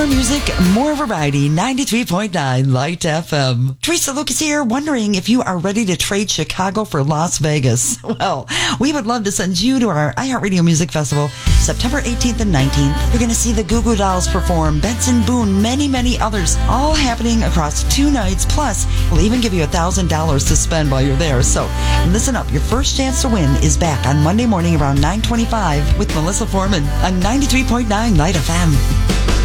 More music, more variety, 93.9 Light FM. Teresa Lucas here, wondering if you are ready to trade Chicago for Las Vegas. Well, we would love to send you to our iHeartRadio Music Festival, September 18th and 19th. You're going to see the Goo Goo Dolls perform, Benson Boone, many others, all happening across 2 nights. Plus, we'll even give you $1,000 to spend while you're there. So, listen up. Your first chance to win is back on Monday morning around 9:25 with Melissa Foreman on 93.9 Light FM.